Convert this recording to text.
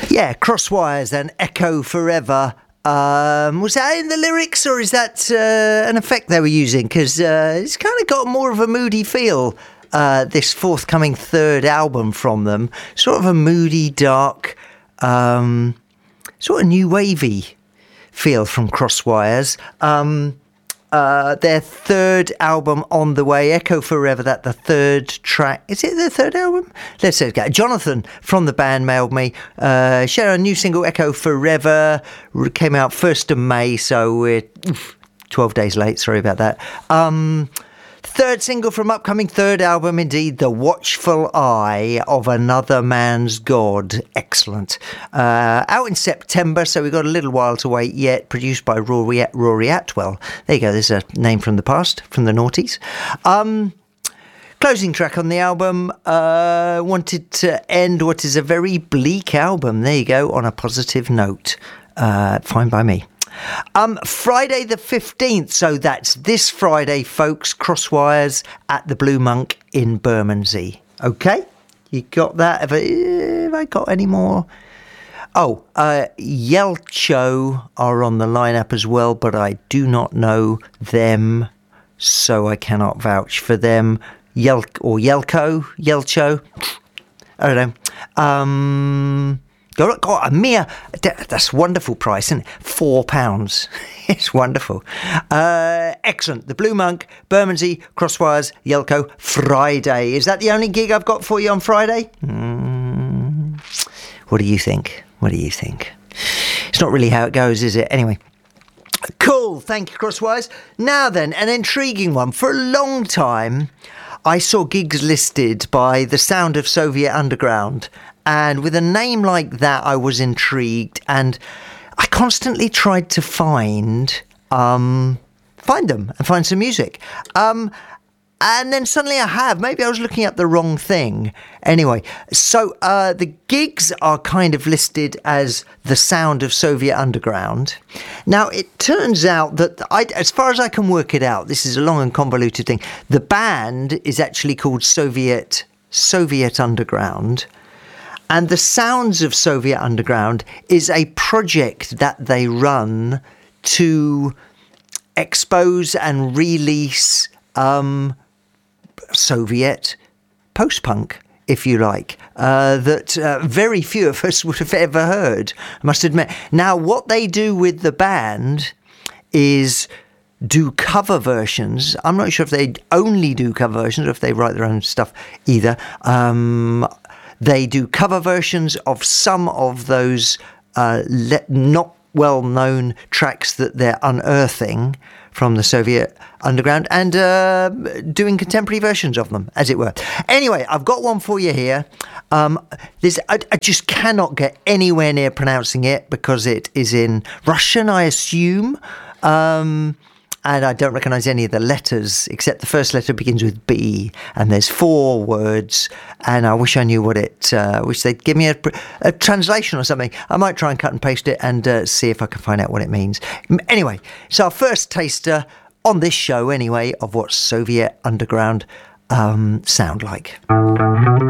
Yeah, Crosswires and Echo Forever. Was that in the lyrics, or is that an effect they were using? Because it's kind of got more of a moody feel, this forthcoming third album from them. Sort of a moody, dark, sort of new wavy feel from Crosswires. Their third album on the way, Echo Forever, that the third track. Is it the third album? Let's say it. Jonathan from the band mailed me. Share a new single, Echo Forever, came out 1st of May, so we're 12 days late, sorry about that. Third single from upcoming third album, indeed, The Watchful Eye of Another Man's God. Excellent. Out in September, so we've got a little while to wait yet. Produced by Rory Atwell. There you go, there's a name from the past, from the noughties. Closing track on the album, wanted to end what is a very bleak album. There you go, on a positive note. Fine by me. Friday the 15th, so that's this Friday, folks, Crosswires at the Blue Monk in Bermondsey. Okay, you got that? Have I got any more? Oh, Yelcho are on the lineup as well, but I do not know them, so I cannot vouch for them. Yelcho, I don't know. Got a mere, that's a wonderful price, isn't it? £4. It's wonderful. Excellent. The Blue Monk, Bermondsey, Crosswires, Yelcho, Friday. Is that the only gig I've got for you on Friday? What do you think? It's not really how it goes, is it? Anyway. Cool. Thank you, Crosswires. Now then, an intriguing one. For a long time, I saw gigs listed by The Sound of Soviet Underground. And with a name like that, I was intrigued, and I constantly tried to find them and find some music. And then suddenly I have. Maybe I was looking up the wrong thing. Anyway, so the gigs are kind of listed as The Sound of Soviet Underground. Now, it turns out that, as far as I can work it out, this is a long and convoluted thing, the band is actually called Soviet Underground. And The Sounds of Soviet Underground is a project that they run to expose and release Soviet post-punk, if you like, that very few of us would have ever heard, I must admit. Now, what they do with the band is do cover versions. I'm not sure if they only do cover versions or if they write their own stuff either. They do cover versions of some of those not well-known tracks that they're unearthing from the Soviet underground and doing contemporary versions of them, as it were. Anyway, I've got one for you here. I just cannot get anywhere near pronouncing it because it is in Russian, I assume. And I don't recognise any of the letters, except the first letter begins with B, and there's 4 words, and I wish I knew what it, wish they'd give me a translation or something. I might try and cut and paste it and see if I can find out what it means. Anyway, it's our first taster on this show, anyway, of what Soviet Underground sound like.